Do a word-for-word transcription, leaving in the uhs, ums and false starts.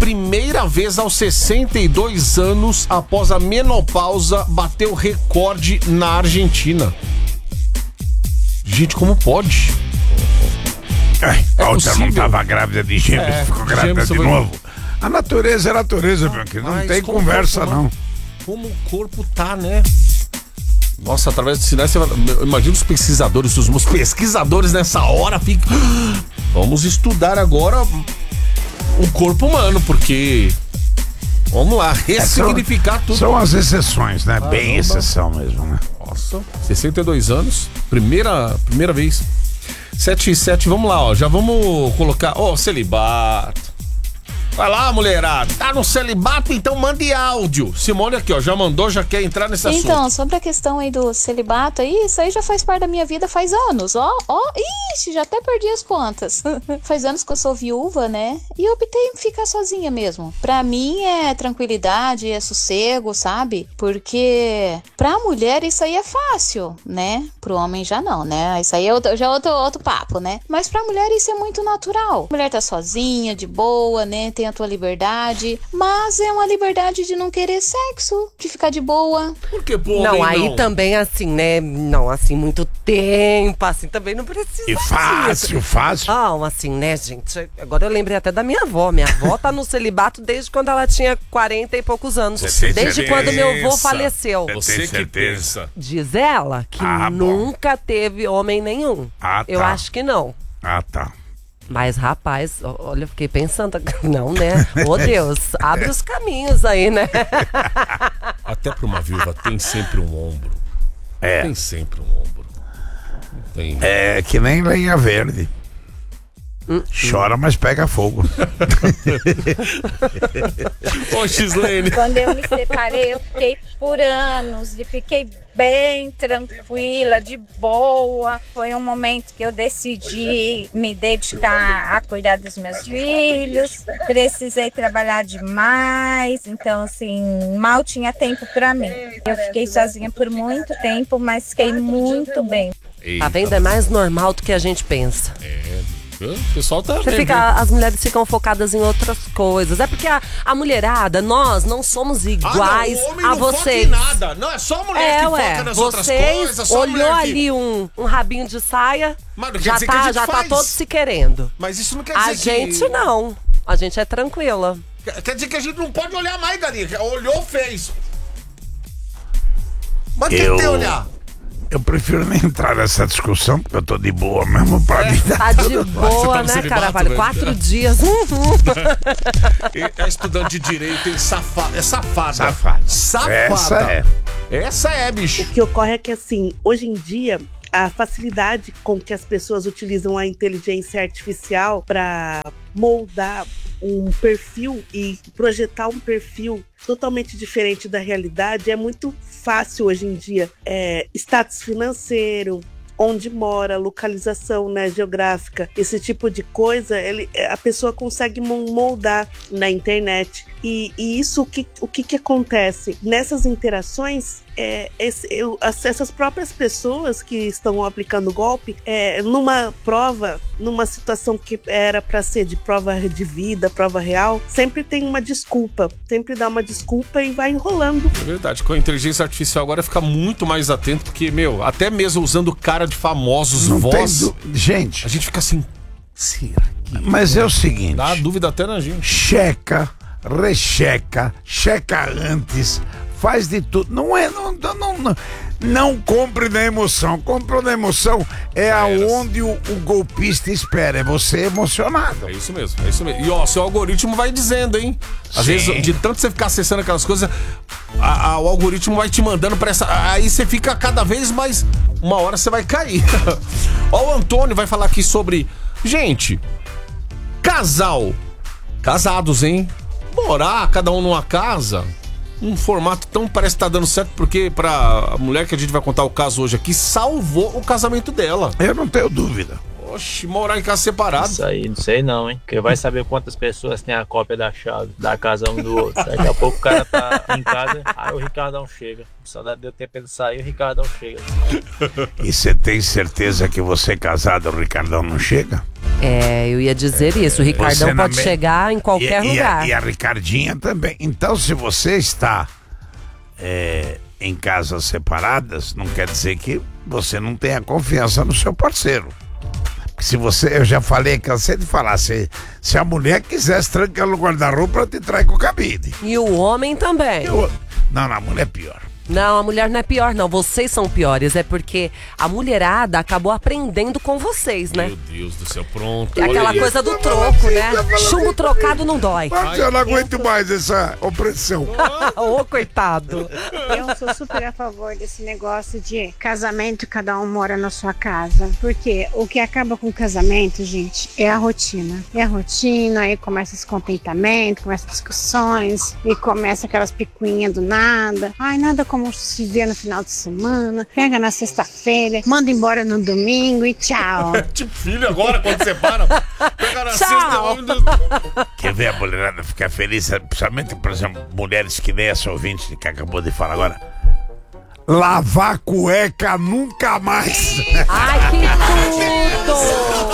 primeira vez aos sessenta e dois anos, após a menopausa, bateu recorde na Argentina. Gente, como pode? Ai, É a outra possível? não tava grávida de gêmeos, É, ficou grávida gêmeos, de foi- novo. A natureza é a natureza, meu querido. Não Mas tem como conversa, corpo, não. Como o corpo tá, né? Nossa, através de sinais, você vai... imagina os pesquisadores, os meus pesquisadores nessa hora ficam... Vamos estudar agora o corpo humano, porque... Vamos lá, ressignificar são, tudo. São as exceções, né? Caramba. Bem exceção mesmo, né? Nossa, sessenta e dois anos, primeira, primeira vez. sete e sete, vamos lá, ó. Já vamos colocar. Ó, celibato. Vai lá, mulherada. Tá no celibato, então mande áudio. Simone aqui, ó, já mandou, já quer entrar nesse assunto. Então, sobre a questão aí do celibato, aí, isso aí já faz parte da minha vida faz anos, ó, ó, ixi, já até perdi as contas. Faz anos que eu sou viúva, né, e eu optei em ficar sozinha mesmo. Pra mim é tranquilidade, é sossego, sabe, porque pra mulher isso aí é fácil, né, pro homem já não, né, isso aí é outro, já é outro, outro papo, né, mas pra mulher isso é muito natural. A mulher tá sozinha, de boa, né, tem a tua liberdade, mas é uma liberdade de não querer sexo, de ficar de boa. Por que, pô, Não, homem, aí não? também assim, né? Não, assim, muito tempo, assim, também não precisa E fácil, disso. fácil. Não, assim, né, gente? Agora eu lembrei até da minha avó. Minha avó tá no celibato desde quando ela tinha quarenta e poucos anos. Você tem Desde certeza? quando meu avô faleceu. Você Tem que certeza? pensa. Diz ela que Ah, bom. nunca teve homem nenhum. Ah, Eu tá. acho que não. Ah, tá. Mas, rapaz, ó, olha, eu fiquei pensando, não, né? Ô Deus, abre os caminhos aí, né? Até pra uma viúva tem sempre um ombro. É. Tem sempre um ombro. Tem. É que nem lenha verde. Chora, mas pega fogo. Ô, Gislene. Quando eu me separei, eu fiquei por anos e fiquei bem tranquila, de boa. Foi um momento que eu decidi me dedicar a cuidar dos meus filhos. Precisei trabalhar demais, então assim, mal tinha tempo pra mim. Eu fiquei sozinha por muito tempo, mas fiquei muito bem. Tá vendo? É mais normal do que a gente pensa. O pessoal tá Você vendo, fica, hein? as mulheres ficam focadas em outras coisas. É porque a, a mulherada, nós não somos iguais ah, não, o homem a não vocês. Foca em nada. Não, é só a mulher É, que ué, foca nas outras vocês coisas. Só a olhou mulher que... ali um, um rabinho de saia, Mas não quer já dizer que a tá, gente já tá faz. todo se querendo. Mas isso não quer A dizer que... gente não. A gente é tranquila. Quer dizer que a gente não pode olhar mais, galinha. Olhou, fez. Mas tem Eu- que ter olhar. Eu prefiro nem entrar nessa discussão, porque eu tô de boa mesmo pra mim. Tá de Você boa, tá no né, celibato, Carvalho? velho? Quatro dias. Uhum. É estudante de direito, tem safada. É safada. Safada. Safada. Essa é. Essa é, bicho. O que ocorre é que, assim, hoje em dia, a facilidade com que as pessoas utilizam a inteligência artificial para moldar um perfil e projetar um perfil totalmente diferente da realidade é muito fácil hoje em dia. É, status financeiro, onde mora, localização, né, geográfica, esse tipo de coisa, ele, a pessoa consegue moldar na internet. E, e isso, o que, o que, que acontece? Nessas interações, é, esse, eu, as, essas próprias pessoas que estão aplicando o golpe, é, numa prova, numa situação que era para ser de prova de vida, prova real, sempre tem uma desculpa, sempre dá uma desculpa e vai enrolando. É verdade, com a inteligência artificial agora fica muito mais atento, porque, meu, até mesmo usando cara de famosos, Não tem voz, du- Gente, a gente fica assim, será que... mas é o seguinte. Dá dúvida até na gente. Checa, recheca, checa antes, faz de tudo. Não é, não, não, não, não compre na emoção. Comprou na emoção é aonde o, o golpista espera, é você emocionado. É isso mesmo, é isso mesmo. E ó, seu algoritmo vai dizendo, hein? Às Sim. vezes, de tanto você ficar acessando aquelas coisas, a- a- o algoritmo vai te mandando pra essa. Aí você fica cada vez mais. Uma hora você vai cair. Ó, o Antônio vai falar aqui sobre. Gente, casal. Casados, hein? Morar cada um numa casa. Um formato tão parece que tá dando certo, porque pra mulher que a gente vai contar o caso hoje aqui, salvou o casamento dela. Eu não tenho dúvida. Oxe, morar em casa separado. Isso aí, não sei não, hein? Porque vai saber quantas pessoas têm a cópia da chave da casa um do outro. Daqui a pouco o cara tá em casa, aí o Ricardão chega. Só deu tempo ele sair, o Ricardão chega. E você tem certeza que você casado, o Ricardão não chega? É, eu ia dizer isso. O Ricardão Você na pode me- chegar em qualquer e, e lugar. A, e a Ricardinha também. Então, se você está é, em casas separadas, não quer dizer que você não tenha confiança no seu parceiro. Porque se você, eu já falei, cansei de falar, se, se a mulher quisesse trancar no guarda-roupa, ela te trai com o cabide. E o homem também. Eu- não, não, a mulher é pior. Não, a mulher não é pior, não. Vocês são piores. É porque a mulherada acabou aprendendo com vocês, né? Meu Deus do céu, pronto. É aquela olha coisa isso. do troco, né? Chumbo trocado não dói. Mas eu não aguento mais essa opressão. Ô, coitado. Eu sou super a favor desse negócio de casamento, cada um mora na sua casa. Porque o que acaba com o casamento, gente, é a rotina. É a rotina, aí começa esse contentamento, começa discussões, e começa aquelas picuinhas do nada. Ai, nada como se ver no final de semana. Pega na sexta-feira, manda embora no domingo e tchau. Tipo filho agora, quando você para. Pega na Tchau. sexta. Quer ver a mulherada ficar feliz? Principalmente, por exemplo, mulheres que nem essa ouvinte que acabou de falar agora. Lavar cueca nunca mais. Ai, que tudo!